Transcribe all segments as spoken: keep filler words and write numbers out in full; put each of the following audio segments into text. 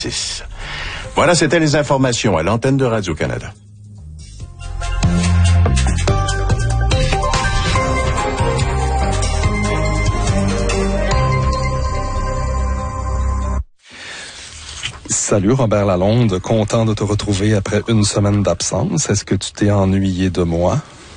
Voilà, c'était les informations à l'antenne de Radio-Canada. Salut Robert Lalonde, content de te retrouver après une semaine d'absence. Est-ce que tu t'es ennuyé de moi?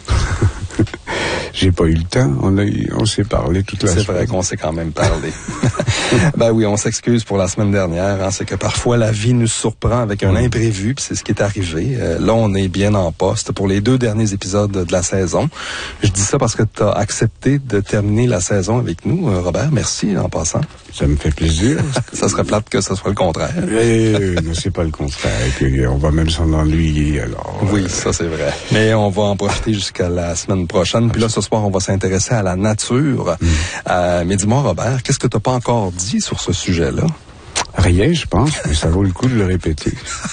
J'ai pas eu le temps. On a, on s'est parlé toute la semaine. C'est vrai qu'on s'est quand même parlé. Ben oui, on s'excuse pour la semaine dernière. Hein, c'est que parfois la vie nous surprend avec un imprévu, puis c'est ce qui est arrivé. Euh, là, on est bien en poste pour les deux derniers épisodes de la saison. Je dis ça parce que tu as accepté de terminer la saison avec nous, euh, Robert. Merci en passant. Ça me fait plaisir. Ça serait plate que ce soit le contraire. Mais non, c'est pas le contraire. Et puis, on va même s'en ennuyer, alors. Oui, euh... ça c'est vrai. Mais on va en profiter jusqu'à la semaine prochaine. Puis là, ce soir, on va s'intéresser à la nature. Mm. Euh, mais dis-moi, Robert, qu'est-ce que tu n'as pas encore dit sur ce sujet-là? Rien, je pense, mais ça vaut le coup de le répéter.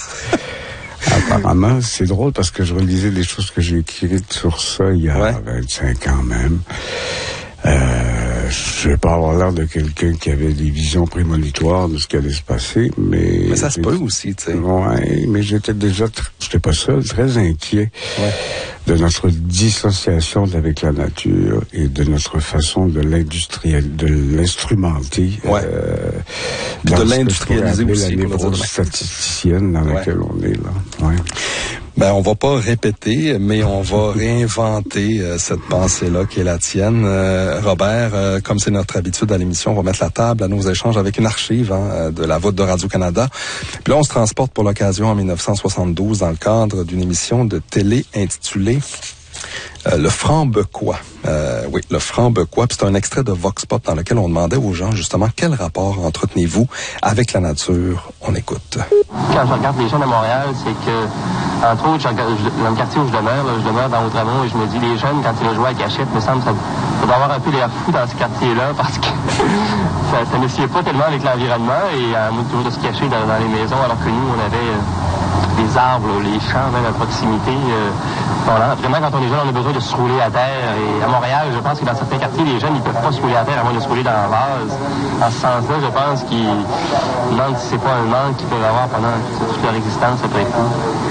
Apparemment, c'est drôle parce que je relisais des choses que j'ai écrites sur ça il y a ouais. vingt-cinq ans même. Euh, je vais pas avoir l'air de quelqu'un qui avait des visions prémonitoires de ce qui allait se passer, mais... Mais ça se peut aussi, tu sais. Ouais, mais j'étais déjà, tr- j'étais pas seul, très inquiet ouais. de notre dissociation avec la nature et de notre façon de l'industriel, de l'instrumenter. Ouais. Euh, de l'industrialiser aussi. La névrose statisticienne dans ouais. laquelle on est, là. Ouais. Ben, on va pas répéter, mais on va réinventer euh, cette pensée-là qui est la tienne. Euh, Robert, euh, comme c'est notre habitude à l'émission, on va mettre la table à nos échanges avec une archive hein, de la voûte de Radio-Canada. Puis là, on se transporte pour l'occasion en dix-neuf cent soixante-douze dans le cadre d'une émission de télé intitulée Euh, le Franc-Bequois. Euh, oui, le Franc-Bequois. Puis c'est un extrait de Vox Pop dans lequel on demandait aux gens, justement, quel rapport entretenez-vous avec la nature? On écoute. Quand je regarde les jeunes à Montréal, c'est que, entre autres, je regarde, je, dans le quartier où je demeure, là, je demeure dans Outremont, et je me dis, les jeunes, quand ils le jouent à cachette, me semble, ça, ça doit avoir un peu l'air fou dans ce quartier-là, parce que ça, ça ne sied pas tellement avec l'environnement, et à moins toujours de se cacher dans, dans les maisons, alors que nous, on avait euh, des arbres, les champs, même à proximité. Euh, Voilà, vraiment, quand on est jeune, on a besoin de se rouler à terre. Et à Montréal, je pense que dans certains quartiers, les jeunes, ils peuvent pas se rouler à terre à moins de se rouler dans la vase. En ce sens-là, je pense qu'ils demandent si c'est pas un manque qu'ils peuvent avoir pendant toute leur existence après coup.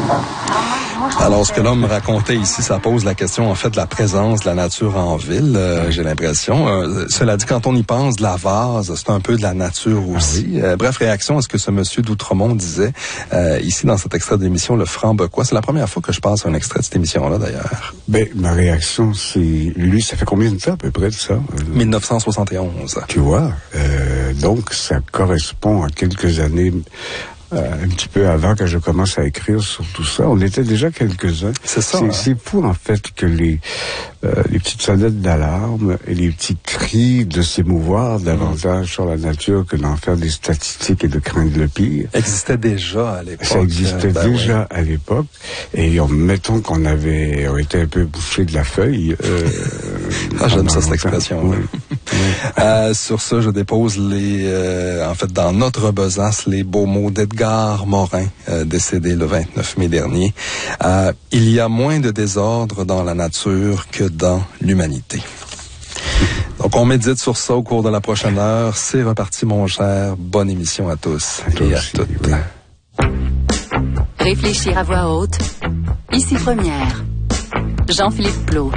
Alors, ce que l'homme racontait ici, ça pose la question, en fait, de la présence de la nature en ville, euh, j'ai l'impression. Euh, cela dit, quand on y pense, de la vase, c'est un peu de la nature aussi. Ah oui. euh, bref, réaction à ce que ce monsieur d'Outremont disait euh, ici dans cet extrait d'émission, le Franc-Bequois. C'est la première fois que je passe un extrait de cette émission-là, d'ailleurs. Ben, ma réaction, c'est... Lui, ça fait combien de temps, à peu près, de ça? dix-neuf cent soixante et onze. Tu vois, euh, donc, ça correspond à quelques années... Euh, un petit peu avant que je commence à écrire sur tout ça. On était déjà quelques-uns. C'est ça. C'est, hein? c'est fou, en fait, que les, euh, les petites sonnettes d'alarme et les petits cris de s'émouvoir davantage mmh. sur la nature que d'en faire des statistiques et de craindre le pire. Existait déjà à l'époque. Ça existait ben déjà ouais. à l'époque. Et on, mettons qu'on avait, on était un peu bouché de la feuille. Euh, ah, j'aime ça, cette expression. Oui. oui. euh, sur ça, je dépose les, euh, en fait, dans notre besace, les beaux mots d'Edgar Edgar Morin, euh, décédé le vingt-neuf mai dernier. Euh, il y a moins de désordre dans la nature que dans l'humanité. Donc, on médite sur ça au cours de la prochaine heure. C'est reparti, mon cher. Bonne émission à tous à et à aussi, toutes. Oui. Réfléchir à voix haute. Ici Première. Jean-Philippe Plot.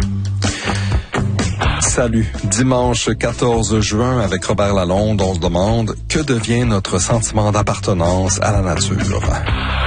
Salut. Dimanche quatorze juin, avec Robert Lalonde, on se demande que devient notre sentiment d'appartenance à la nature.